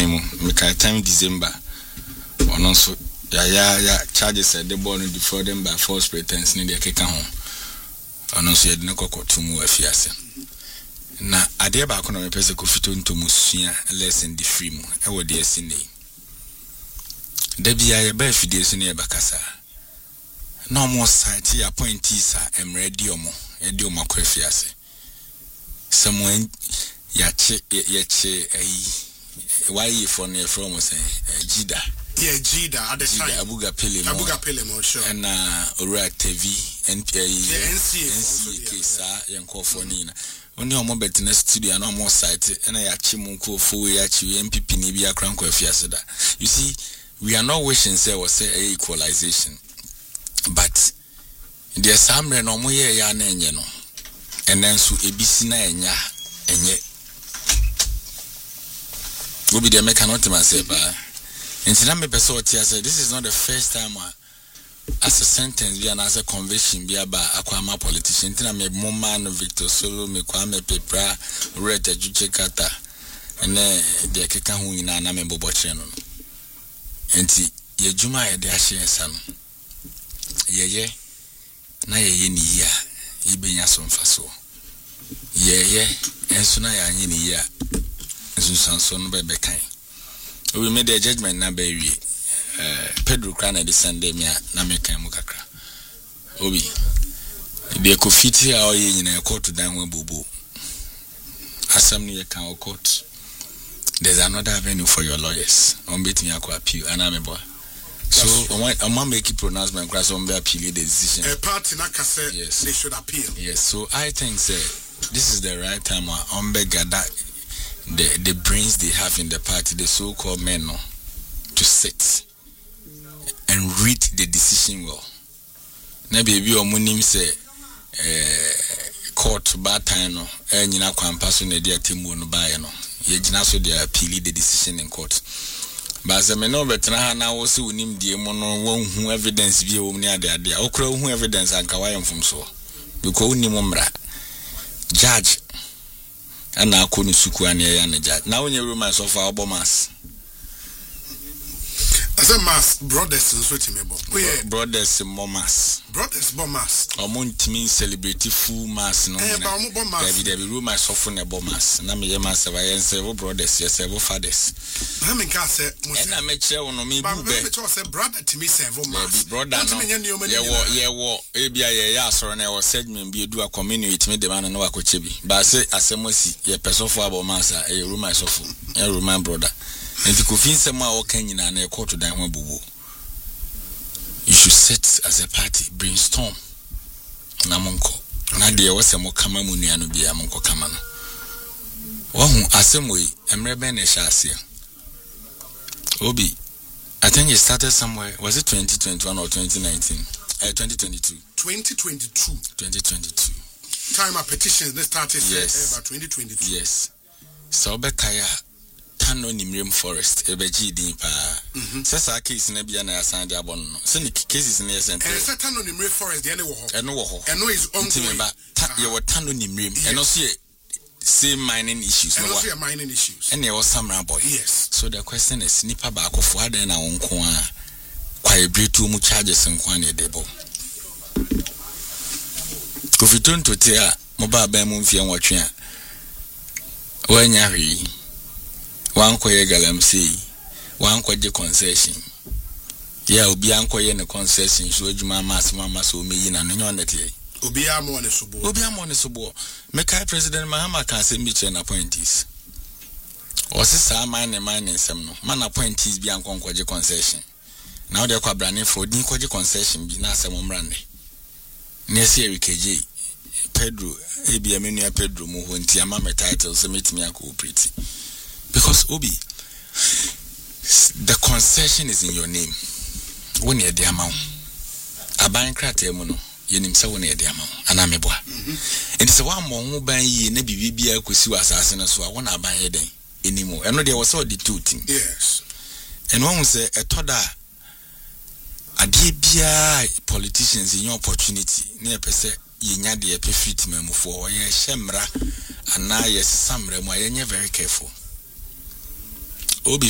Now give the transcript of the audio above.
mu meka time December ono so ya charges at the born before them by false pretense ni de keka ho ono so yede ne kokoto mu afiase na ade ba ko na me pese ko fito ntomu sua lesson di free mu e wo de asine da bia ye ba fidie so ne e bakasa no more site appointees are ready omo e de omo kwafiase someone yache why for near from say Jida at the time Abuga Pele mo sure and Ora TV NCA kesa yanko for nina only omo betina studio and omo site and yachi munko fo yachi MPP ni bia kranko afiase da. You see, we are not wishing say was say equalization, but there's some no mo ye ya na enye no and then so ebisi na enya enye will be the mechanic myself. And Siname Pesotia said, this is not the first time as a sentence, be an as a conviction, be about Aquama politician. Tina me Moman, Victor Solo, me Kwame Pepra, Reta Juchekata, and then the Kikahu in Aname Bobocheno. And ye Juma, the Ashe son. Ye, na ye ni ya, ye be yason faso. Ye, and sooner ya ni ya. Sanson bebe kai. We made a judgment na baby. Pedro Crana de Sunday me na me kan mu kakra. Obi. De ko fiti a oye nyina court dan wa bubu. Asam ni kan court. There's another avenue for your lawyers. On bet me akwa appeal anamebo. So on make pronouncement class on be appeal the decision. A party na kase yes. They should appeal. Yes, so I think say this is the right time on be gada the brains they have in the party, the so-called men, no, to sit and read the decision well. Na baby or munim say court bad time no, and you know kwampaso na dia timu no buy no. Ye jina so they appeal the decision in court. But as me no betra na wo se unim die mo no won hu evidence bi e wo ni ade ade. Okra hu evidence anka wayem from so. Because unim mra. Judge and now couldn't suku and ya now when you romance of our bombers. As a mass brothers in Switchmebo. Brothers bombers. Brothers bombers. Or Montimin celebrity full mass no there be rumors of a bombers. Nami mass and several brothers, yes, several fathers. I mean, and I met you on me, brother to me, several mass. Brother, yeah, sorry, and I was said me be do a community made the man and no Akochibi. But I say, as a mercy, a person for our master, a rumors of a Roman brother. And if you could find someone or Kenyan and a court to Diamond Bubu, you should sit as a party, brainstorm. Namonko. Nadia was a more Kamamuni and be a Monko Kamano. One assembly, and Rebene Shasia. Obi, I think it started somewhere. Was it 2021 or 2019? 2022. 2022. 2022. Time of petitions, they started yes. About 2022. Yes. So, Bekaya. Tano Nimrim Forest, Ebeji Dimpa. Sasa case in Ebia na Sandy Abon. Send cases in the center. And Tano Nimrim Forest, the anywhere. And no is ongoing. You were Tano Nimrim, and also same mining issues. And also mining issues. And there was some boy. Yes. So the question is, Nipa back of what then I won't quite break too much charges and quantity debo. If you turn to tear mobile bamumfi and watching when you one koye galamsey one kwaje concession yeah obi ankoye ne concession so adwuma mama so meyi na no nyonete obi amo ne sobo mekai president Mahama can say me chain appointees o se sa man nsem no man appointees bi ankonkwaje concession now they kwa brane for din kwaje concession bi na asem mrande ne se erikeje Pedro ebi amenu Pedro mu ho nti ama me title so metimi cooperate. Because Obi, the concession is in your name. When you're the amount, a bank crate mono, you name so when you're the amount, and I'm a boy. And it's a one more who buy ye, maybe be a kusu assassin, so I want to buy a day anymore. And there was all the two things. Yes. And one was a toda a dear politicians in your opportunity near per se. Ye nya de e pefit memu for ye shemra ana ye samre mo ye very careful.